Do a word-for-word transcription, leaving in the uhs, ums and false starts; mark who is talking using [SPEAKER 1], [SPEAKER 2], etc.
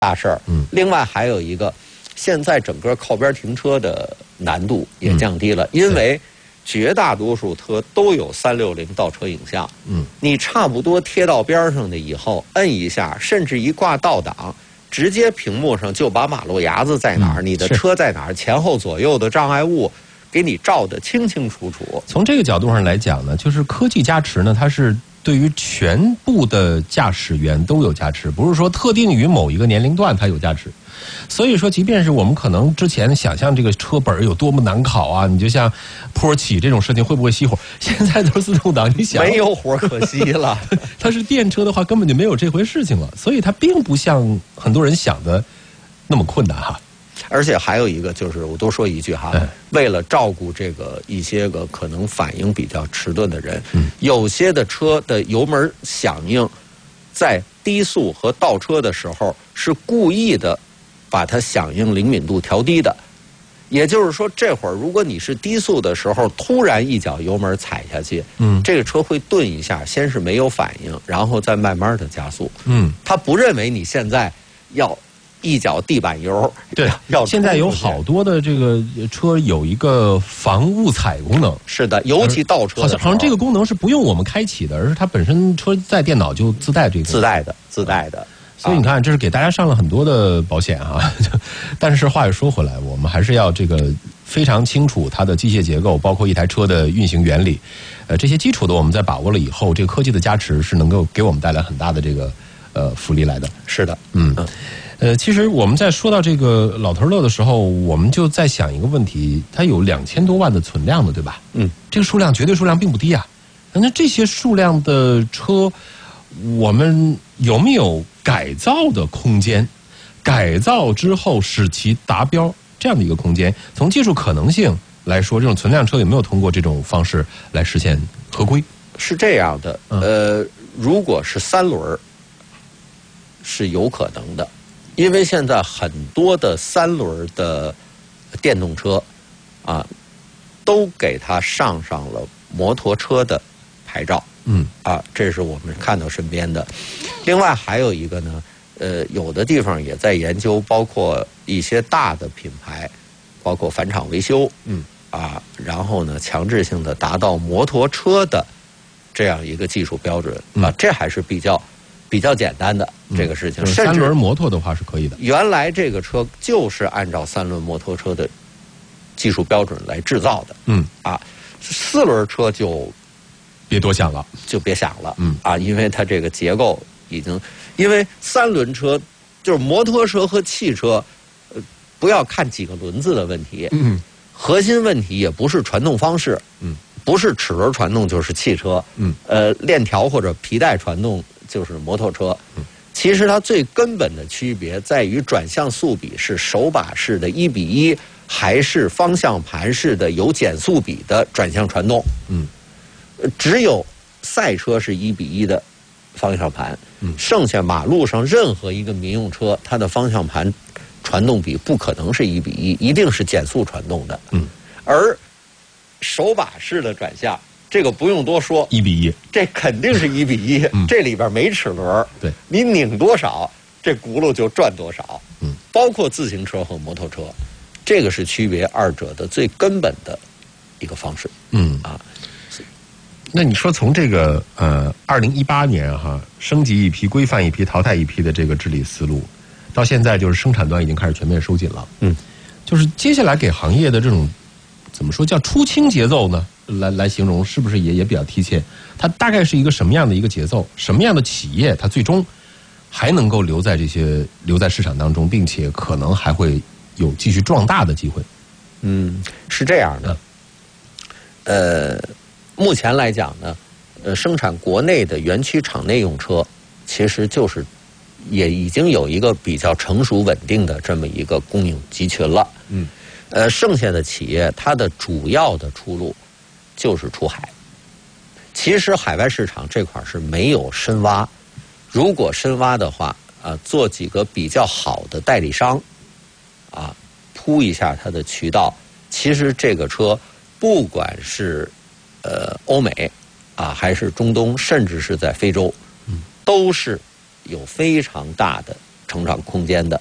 [SPEAKER 1] 大事儿。
[SPEAKER 2] 嗯，
[SPEAKER 1] 另外还有一个，现在整个靠边停车的难度也降低了，嗯、因为绝大多数车都有三六零倒车影像。
[SPEAKER 2] 嗯，
[SPEAKER 1] 你差不多贴到边上的以后，摁一下，甚至一挂倒档，直接屏幕上就把马路牙子在哪儿、嗯、你的车在哪儿、前后左右的障碍物。给你照得清清楚楚。
[SPEAKER 2] 从这个角度上来讲呢，就是科技加持呢，它是对于全部的驾驶员都有加持，不是说特定于某一个年龄段它有加持。所以说，即便是我们可能之前想象这个车本有多么难考啊，你就像坡起这种事情会不会熄火，现在都是自动挡，你想
[SPEAKER 1] 没有火可熄了。
[SPEAKER 2] 它是电车的话，根本就没有这回事情了，所以它并不像很多人想的那么困难哈。
[SPEAKER 1] 而且还有一个就是，我多说一句哈，为了照顾这个一些个可能反应比较迟钝的人，
[SPEAKER 2] 嗯、
[SPEAKER 1] 有些的车的油门响应，在低速和倒车的时候是故意的，把它响应灵敏度调低的。也就是说，这会儿如果你是低速的时候突然一脚油门踩下去，
[SPEAKER 2] 嗯，
[SPEAKER 1] 这个车会顿一下，先是没有反应，然后再慢慢的加速。
[SPEAKER 2] 嗯，
[SPEAKER 1] 他不认为你现在要。一脚地板油，
[SPEAKER 2] 对，
[SPEAKER 1] 要
[SPEAKER 2] 现在有好多的这个车有一个防误踩功能。
[SPEAKER 1] 是的，尤其倒车
[SPEAKER 2] 好像好像这个功能是不用我们开启的，而是它本身车载电脑就自带这个
[SPEAKER 1] 自带的自带的。
[SPEAKER 2] 所以你看，这是给大家上了很多的保险啊。但是话又说回来，我们还是要这个非常清楚它的机械结构，包括一台车的运行原理，呃，这些基础的我们在把握了以后，这个科技的加持是能够给我们带来很大的这个呃福利来的。
[SPEAKER 1] 是的，
[SPEAKER 2] 嗯。嗯呃，其实我们在说到这个老头乐的时候，我们就在想一个问题：它有两千多万的存量的，对吧？
[SPEAKER 1] 嗯，
[SPEAKER 2] 这个数量绝对数量并不低啊。那这些数量的车，我们有没有改造的空间？改造之后使其达标这样的一个空间？从技术可能性来说，这种存量车有没有通过这种方式来实现合规？
[SPEAKER 1] 是这样的，呃，如果是三轮，是有可能的。因为现在很多的三轮的电动车啊，都给它上上了摩托车的牌照。
[SPEAKER 2] 嗯，
[SPEAKER 1] 啊，这是我们看到身边的。另外还有一个呢，呃，有的地方也在研究，包括一些大的品牌，包括返厂维修，
[SPEAKER 2] 嗯，
[SPEAKER 1] 啊，然后呢，强制性的达到摩托车的这样一个技术标准啊，
[SPEAKER 2] 嗯、
[SPEAKER 1] 这还是比较。比较简单的这个事情，
[SPEAKER 2] 嗯、三轮摩托的话是可以的。
[SPEAKER 1] 原来这个车就是按照三轮摩托车的技术标准来制造的。
[SPEAKER 2] 嗯
[SPEAKER 1] 啊，四轮车就
[SPEAKER 2] 别多想了，
[SPEAKER 1] 就别想了。
[SPEAKER 2] 嗯
[SPEAKER 1] 啊，因为它这个结构已经，因为三轮车就是摩托车和汽车，呃，不要看几个轮子的问题。
[SPEAKER 2] 嗯，
[SPEAKER 1] 核心问题也不是传动方式。
[SPEAKER 2] 嗯。
[SPEAKER 1] 不是齿轮传动就是汽车，
[SPEAKER 2] 嗯，
[SPEAKER 1] 呃，链条或者皮带传动就是摩托车。
[SPEAKER 2] 嗯，
[SPEAKER 1] 其实它最根本的区别在于转向速比是手把式的一比一，还是方向盘式的有减速比的转向传动。
[SPEAKER 2] 嗯，
[SPEAKER 1] 只有赛车是一比一的方向盘，
[SPEAKER 2] 嗯，
[SPEAKER 1] 剩下马路上任何一个民用车，它的方向盘传动比不可能是一比一，一定是减速传动的。
[SPEAKER 2] 嗯，
[SPEAKER 1] 而手把式的转向，这个不用多说，
[SPEAKER 2] 一比一，
[SPEAKER 1] 这肯定是一比一。
[SPEAKER 2] 嗯、
[SPEAKER 1] 这里边没齿轮，
[SPEAKER 2] 对，
[SPEAKER 1] 你拧多少，这轱辘就转多少。
[SPEAKER 2] 嗯，
[SPEAKER 1] 包括自行车和摩托车，这个是区别二者的最根本的一个方式。
[SPEAKER 2] 嗯
[SPEAKER 1] 啊，
[SPEAKER 2] 那你说从这个呃，二零一八年哈，升级一批、规范一批、淘汰一批的这个治理思路，到现在就是生产端已经开始全面收紧了。
[SPEAKER 1] 嗯，
[SPEAKER 2] 就是接下来给行业的这种。怎么说叫出清节奏呢？来来形容是不是也也比较贴切？它大概是一个什么样的一个节奏？什么样的企业它最终还能够留在这些留在市场当中，并且可能还会有继续壮大的机会？
[SPEAKER 1] 嗯，是这样的。呃，目前来讲呢，呃，生产国内的园区厂内用车，其实就是也已经有一个比较成熟稳定的这么一个供应集群了。
[SPEAKER 2] 嗯。
[SPEAKER 1] 呃，剩下的企业它的主要的出路就是出海。其实海外市场这块是没有深挖，如果深挖的话，啊，做几个比较好的代理商，啊，铺一下它的渠道，其实这个车不管是呃欧美啊，还是中东，甚至是在非洲，都是有非常大的成长空间的。